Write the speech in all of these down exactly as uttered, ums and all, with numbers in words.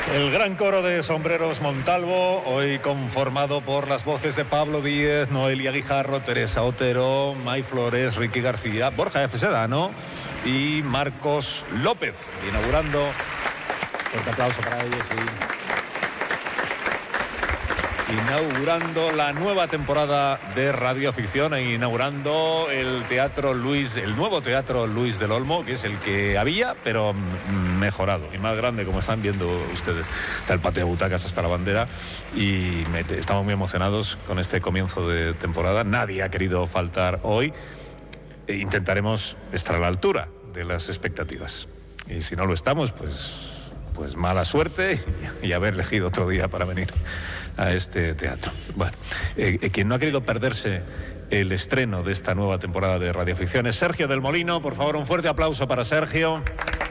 El gran coro de Sombreros Montalvo, hoy conformado por las voces de Pablo Díez, Noelia Guijarro, Teresa Otero, May Flores, Ricky García, Borja F. Sedano y Marcos López, inaugurando. Fuerte aplauso para ellos. Sí. Inaugurando la nueva temporada de radioficción e inaugurando el teatro Luis, el nuevo teatro Luis del Olmo, que es el que había, pero mejorado y más grande, como están viendo ustedes. Está el patio de butacas hasta la bandera y me, estamos muy emocionados con este comienzo de temporada. Nadie ha querido faltar hoy. E intentaremos estar a la altura de las expectativas. Y si no lo estamos, pues... pues mala suerte y haber elegido otro día para venir a este teatro. Bueno, eh, eh, quien no ha querido perderse el estreno de esta nueva temporada de radioficción es Sergio del Molino. Por favor, un fuerte aplauso para Sergio.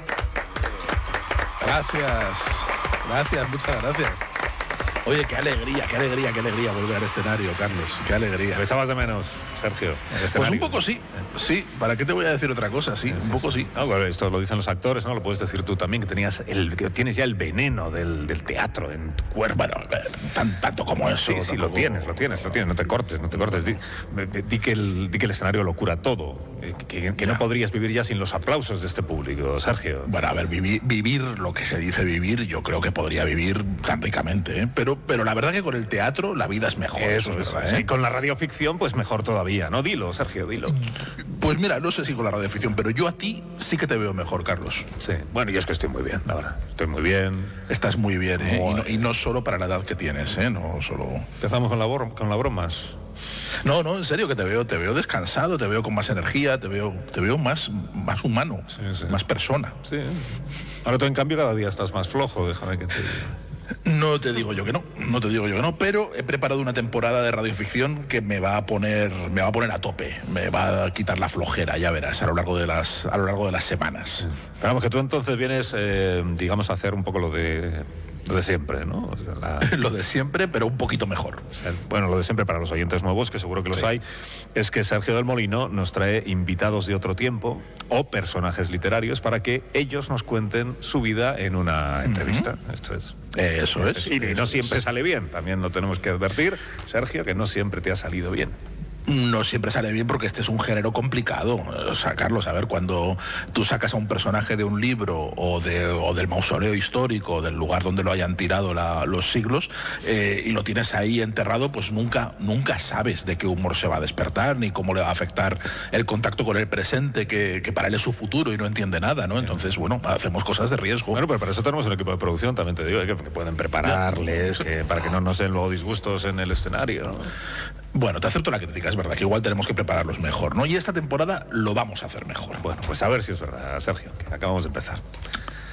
Gracias, gracias, muchas gracias. Oye, qué alegría, qué alegría, qué alegría volver al escenario, Carlos. Qué alegría. ¿Lo echabas de menos, Sergio? Pues un poco sí, sí, sí. ¿Para qué te voy a decir otra cosa? Sí, sí un poco sí. sí. No, bueno, esto lo dicen los actores, ¿no? Lo puedes decir tú también, que tenías el, que tienes ya el veneno del, del teatro en tu cuerpo. Bueno, tan, tanto como eso. Sí, sí, lo tienes, lo tienes, lo tienes. No te cortes, no te cortes. Di, di, que, el, di que el escenario lo cura todo. Que, que no podrías vivir ya sin los aplausos de este público, Sergio. Bueno, a ver, vivir, vivir lo que se dice vivir, yo creo que podría vivir tan ricamente, ¿eh? Pero, pero la verdad que con el teatro la vida es mejor. Eso, eso es verdad, ¿eh? Y con la radioficción, pues mejor todavía, ¿no? Dilo, Sergio, dilo. Pues mira, no sé si con la radioficción, pero yo a ti sí que te veo mejor, Carlos. Sí. Bueno, yo es que estoy muy bien, la verdad. Estoy muy bien. Estás muy bien, ¿eh? Y no, y no solo para la edad que tienes, ¿eh? No solo... Empezamos con la, con la bromas. No, no, en serio, que te veo, te veo descansado, te veo con más energía, te veo, te veo más, más humano, sí, sí. Más persona. Sí. Ahora tú, en cambio, cada día estás más flojo, déjame que te diga. No te digo yo que no, no te digo yo que no, pero he preparado una temporada de radioficción que me va a poner, me va a poner a tope, me va a quitar la flojera, ya verás, a lo largo de las, a lo largo de las semanas. Pero vamos, que tú entonces vienes, eh, digamos, a hacer un poco lo de... Lo de siempre, ¿no? O sea, la... Lo de siempre, pero un poquito mejor. O sea, bueno, lo de siempre para los oyentes nuevos, que seguro que los sí. hay, es que Sergio del Molino nos trae invitados de otro tiempo o personajes literarios para que ellos nos cuenten su vida en una entrevista. Uh-huh. Esto es. Eso es. Y, y no siempre es. sale bien, también lo tenemos que advertir, Sergio, que no siempre te ha salido bien. No siempre sale bien porque este es un género complicado. O sea, Carlos, a ver, cuando tú sacas a un personaje de un libro o, de, o del mausoleo histórico, del lugar donde lo hayan tirado la, los siglos, eh, y lo tienes ahí enterrado, pues nunca, nunca sabes de qué humor se va a despertar, ni cómo le va a afectar el contacto con el presente, que, que para él es su futuro y no entiende nada, ¿no? Entonces, bueno, hacemos cosas de riesgo. Bueno, pero para eso tenemos un equipo de producción, también te digo, que, que pueden prepararles, que, para que no nos den luego disgustos en el escenario, ¿no? Bueno, te acepto la crítica, es verdad que igual tenemos que prepararlos mejor, ¿no? Y esta temporada lo vamos a hacer mejor. Bueno, pues a ver si es verdad, Sergio, que acabamos de empezar.